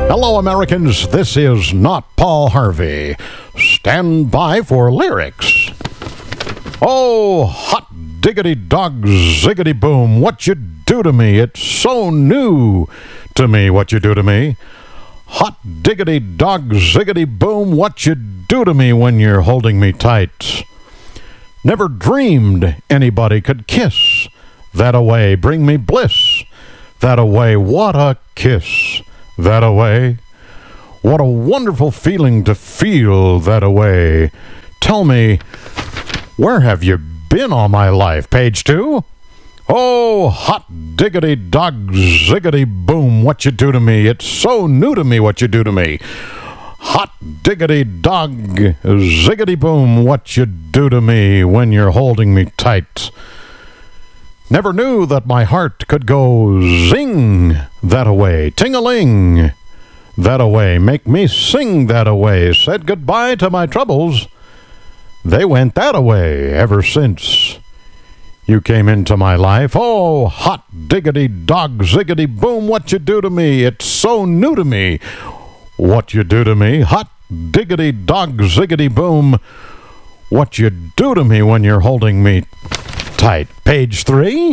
Hello, Americans. This is not Paul Harvey. Stand by for lyrics. Oh, hot diggity dog ziggity boom, what you do to me. It's so new to me what you do to me. Hot diggity dog ziggity boom, what you do to me when you're holding me tight. Never dreamed anybody could kiss that away, bring me bliss that away. What a kiss that away. What a wonderful feeling to feel that away. Tell me, where have you been all my life? Page 2. Oh, hot diggity dog ziggity boom, what you do to me. It's so new to me what you do to me. Hot diggity dog ziggity boom, what you do to me when you're holding me tight. Never knew that my heart could go zing that away, ting-a-ling that away, make me sing that away. Said goodbye to my troubles, they went that away ever since you came into my life. Oh, hot diggity dog ziggity boom, what you do to me. It's so new to me what you do to me. Hot diggity dog ziggity boom, what you do to me when you're holding me tight. Page 3.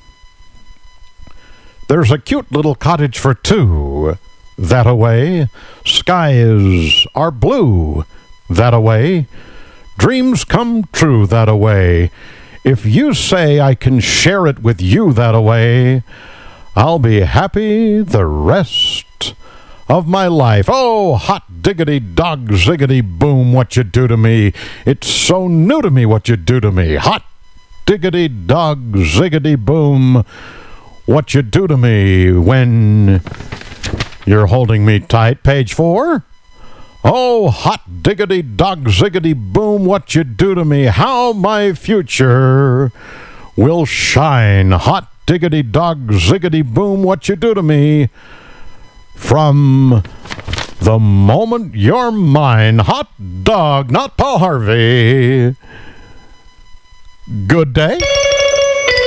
There's a cute little cottage for two that away. Skies are blue that away. Dreams come true that away. If you say I can share it with you that away, I'll be happy the rest of my life. Oh, hot diggity dog ziggity boom, what you do to me. It's so new to me what you do to me. Hot diggity dog ziggity boom, what you do to me when you're holding me tight. Page 4. Oh, hot diggity dog ziggity boom, what you do to me. How my future will shine. Hot diggity dog ziggity boom, what you do to me. From the moment you're mine. Hot dog, not Paul Harvey. Good day.